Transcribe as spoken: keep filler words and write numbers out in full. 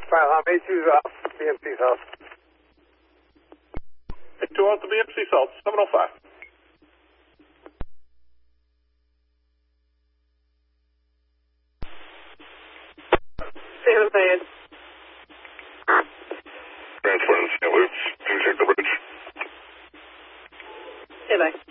Fire alarm eight two off, B M C South. eight two off to B M C South, seven oh five. San Luis. Transfer to Saint Luke's. Can you check the bridge? Hey, bye.